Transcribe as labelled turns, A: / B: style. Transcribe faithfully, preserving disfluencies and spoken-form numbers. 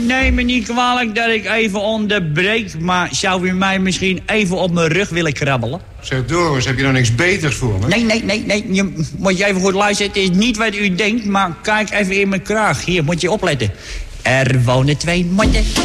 A: neem me niet kwalijk dat ik even onderbreek... maar zou u mij misschien even op mijn rug willen krabbelen?
B: Zeg, Doris, heb je dan niks beters voor me?
A: Nee, nee, nee, nee. Je, moet je even goed luisteren. Het is niet wat u denkt, maar kijk even in mijn kraag. Hier, moet je opletten. Er wonen twee motten